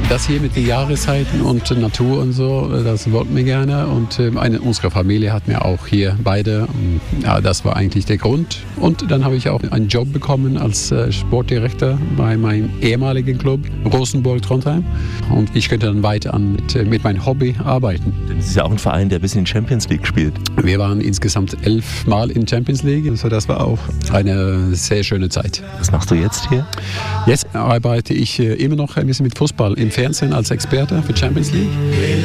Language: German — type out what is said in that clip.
Das hier mit den Jahreszeiten und Natur und so, das wollten wir gerne. Und unsere Familie hat mir auch hier beide. Ja, das war eigentlich der Grund. Und dann habe ich auch einen Job bekommen als Sportdirektor bei meinem ehemaligen Club Rosenborg Trondheim. Und ich könnte dann weiter mit meinem Hobby arbeiten. Denn es ist ja auch ein Verein, der bis in die Champions League spielt. Wir waren insgesamt 11 Mal in Champions League. Also das war auch eine sehr schöne Zeit. Was machst du jetzt hier? Jetzt arbeite ich immer noch ein bisschen mit Fußball im Fernsehen als Experte für Champions League.